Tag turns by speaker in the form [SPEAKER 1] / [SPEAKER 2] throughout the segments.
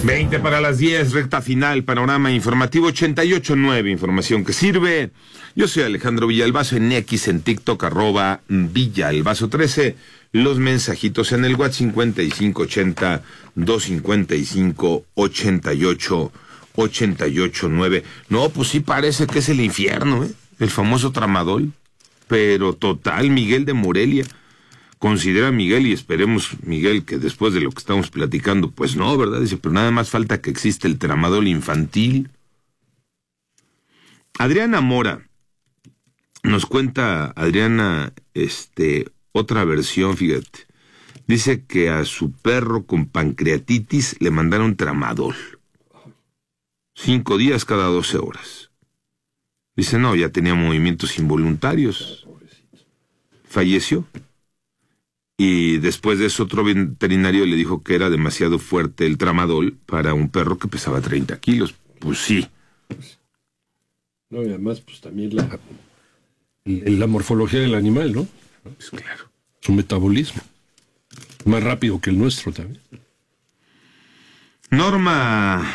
[SPEAKER 1] 20 para las 10, recta final, panorama informativo 88.9, información que sirve. Yo soy Alejandro Villalbazo, en X, en TikTok, @Villalbazo13. Los mensajitos en el WhatsApp 5580-255-88-9. No, pues sí parece que es el infierno, el famoso tramadol. Pero total, Miguel de Morelia. Considera Miguel, y esperemos, Miguel, que después de lo que estamos platicando, pues no, ¿verdad? Dice, pero nada más falta que exista el tramadol infantil. Adriana Mora, nos cuenta Adriana, otra versión, fíjate. Dice que a su perro con pancreatitis le mandaron tramadol. 5 días cada 12 horas. Dice, no, ya tenía movimientos involuntarios. Falleció. Y después de eso otro veterinario le dijo que era demasiado fuerte el tramadol para un perro que pesaba 30 kilos. Pues sí.
[SPEAKER 2] No, y además, pues también la morfología del animal, ¿no?
[SPEAKER 1] Pues claro.
[SPEAKER 2] Su metabolismo. Más rápido que el nuestro también.
[SPEAKER 1] Norma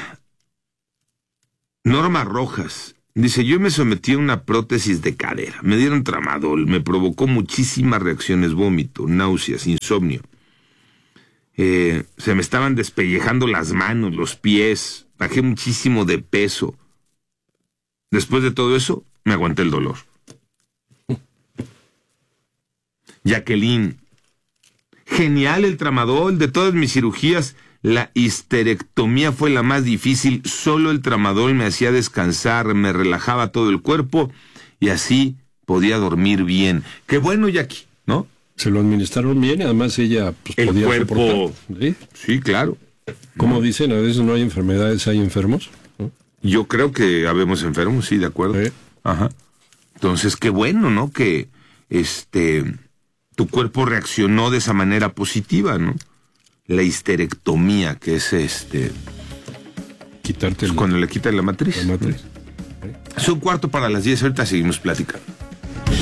[SPEAKER 1] Rojas dice, yo me sometí a una prótesis de cadera, me dieron tramadol, me provocó muchísimas reacciones, vómito, náuseas, insomnio. Se me estaban despellejando las manos, los pies, bajé muchísimo de peso. Después de todo eso, me aguanté el dolor. Jacqueline, genial el tramadol, de todas mis cirugías, la histerectomía fue la más difícil, solo el tramadol me hacía descansar, me relajaba todo el cuerpo y así podía dormir bien. Qué bueno, Jackie, ¿no?
[SPEAKER 2] Se lo administraron bien y además ella pues,
[SPEAKER 1] el
[SPEAKER 2] podía
[SPEAKER 1] cuerpo
[SPEAKER 2] soportar. ¿Sí?
[SPEAKER 1] Sí, claro.
[SPEAKER 2] Como dicen, a veces no hay enfermedades, hay enfermos, ¿no?
[SPEAKER 1] Yo creo que habemos enfermos, sí, de acuerdo.
[SPEAKER 2] ¿Sí?
[SPEAKER 1] Ajá. Entonces, qué bueno, ¿no? Que tu cuerpo reaccionó de esa manera positiva, ¿no? La histerectomía, que es
[SPEAKER 2] quitarte
[SPEAKER 1] cuando le quitan la matriz.
[SPEAKER 2] La matriz.
[SPEAKER 1] Es 1:15 para las 10, ahorita seguimos platicando.